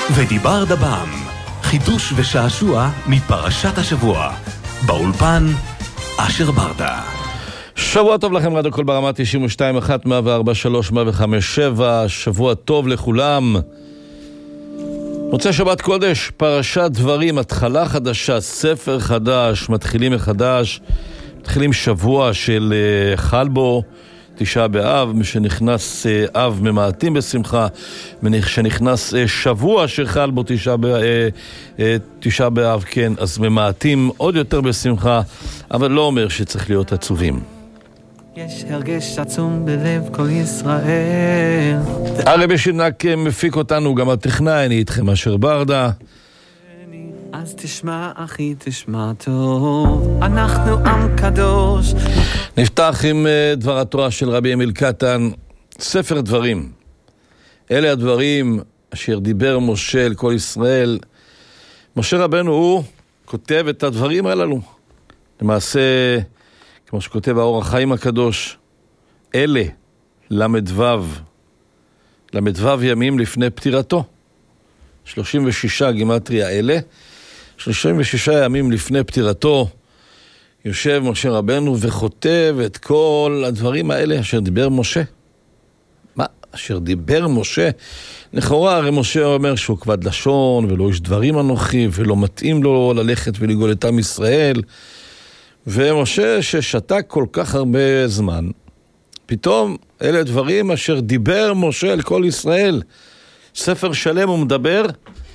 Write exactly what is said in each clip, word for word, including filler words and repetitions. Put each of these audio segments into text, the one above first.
ודיבר דבם, חידוש ושעשוע מפרשת השבוע. באולפן אשר ברדה. שבוע טוב לכם, רדיו קול ברמה תשעים ושתיים אחת מאה וארבע שלוש מאה וחמש שבע. שבוע טוב לכולם. מוצא שבת קודש, פרשת דברים, התחלה חדשה, ספר חדש, מתחילים מחדש, מתחילים שבוע של uh, חלבו, תשעה באב, משנכנס uh, אב ממעטים בשמחה, משנכנס uh, שבוע של חלבו, תשעה, ב, uh, uh, תשעה באב, כן, אז ממעטים עוד יותר בשמחה, אבל לא אומר שצריך להיות עצובים. יש הרגש עצום בלב כל ישראל. הרבי שינק מפיק אותנו, גם הטכנאי, אני איתכם אשר ברדה. אז תשמע אחי, תשמע טוב, אנחנו עם קדוש. נפתח עם דבר התורה של רבי אמיל קטן, ספר דברים. אלה הדברים אשר דיבר משה אל כל ישראל. משה רבנו הוא כותב את הדברים הללו. למעשה, כמו שכותב האור החיים הקדוש, אלה למדוו, למדוו ימים לפני פטירתו. שלושים ושישה גימטריה אלה, שלושים ושישה ימים לפני פטירתו, יושב משה רבנו וכותב את כל הדברים האלה אשר דיבר משה. מה? אשר דיבר משה? לכאורה הרי משה אומר שהוא כבד לשון ולא איש דברים אנוכי ולא מתאים לו ללכת ולגאול את עם ישראל. ומשה ששתק כל כך הרבה זמן, פתאום אלה דברים אשר דיבר משה אל כל ישראל. ספר שלם הוא מדבר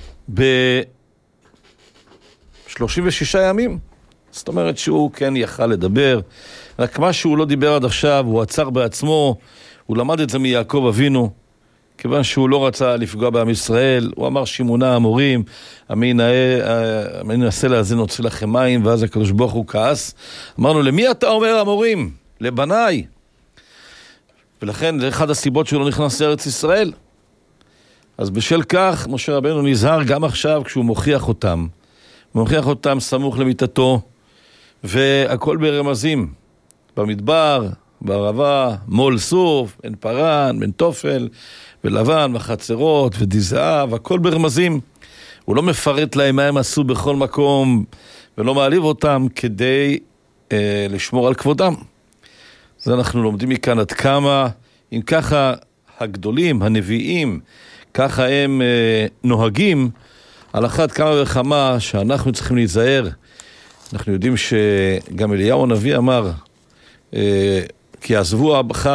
ב-שלושים ושישה ימים. זאת אומרת שהוא כן יכל לדבר, רק מה שהוא לא דיבר עד עכשיו, הוא עצר בעצמו, הוא למד את זה מיעקב אבינו, כיוון שהוא לא רצה לפגוע בעם ישראל, הוא אמר שימונה המורים, אני אנסה להזין הוציא לכם מים, ואז הקדוש ברוך הוא כעס. אמרנו, למי אתה אומר המורים? לבניי. ולכן זה אחד הסיבות שלא נכנס לארץ ישראל. אז בשל כך, משה רבנו נזהר גם עכשיו כשהוא מוכיח אותם. הוא מוכיח אותם סמוך למיטתו, והכל ברמזים. במדבר, בערבה, מול סוף, אין פרן, אין תופל, ולבן, וחצרות, ודיזהב, הכל ברמזים. הוא לא מפרט להם מה הם עשו בכל מקום, ולא מעליב אותם כדי אה, לשמור על כבודם. אז אנחנו לומדים מכאן עד כמה, אם ככה הגדולים, הנביאים, ככה הם אה, נוהגים, על אחת כמה וכמה שאנחנו צריכים להיזהר. אנחנו יודעים שגם אליהו הנביא אמר, אה, כי עזבו עבך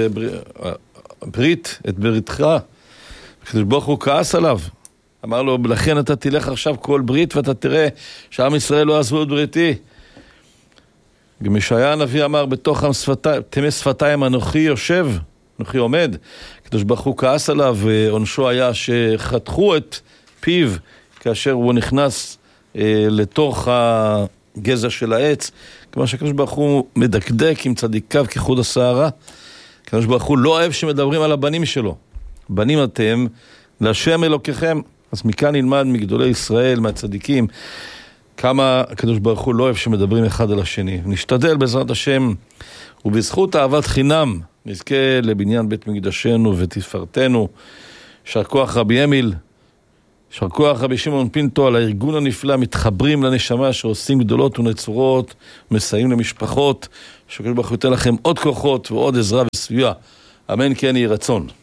בברית, את בריתך, הקדוש ברוך הוא כעס עליו. אמר לו, לכן אתה תלך עכשיו כל ברית ואתה תראה שעם ישראל לא עזבו את בריתי. גם ישעיה הנביא אמר, בתוך תמי שפתיים אנוכי יושב, אנוכי עומד. הקדוש ברוך הוא כעס עליו, ועונשו היה שחתכו את פיו כאשר הוא נכנס אה, לתוך הגזע של העץ. כמו שהקדוש ברוך הוא מדקדק עם צדיקיו כחוד השערה. הקדוש ברוך הוא לא אוהב שמדברים על הבנים שלו. בנים אתם להשם אלוקיכם. אז מכאן נלמד מגדולי ישראל, מהצדיקים, כמה הקדוש ברוך הוא לא אוהב שמדברים אחד על השני. נשתדל בעזרת השם, ובזכות אהבת חינם, נזכה לבניין בית מקדשנו ותפארתנו. יישר כוח רבי אמיל, יישר כוח רבי שמעון פינטו על הארגון הנפלא, מתחברים לנשמה שעושים גדולות ונצורות, מסייעים למשפחות, שהקדוש ברוך הוא ייתן לכם עוד כוחות ועוד עזרה וסיוע. אמן כן יהי רצון.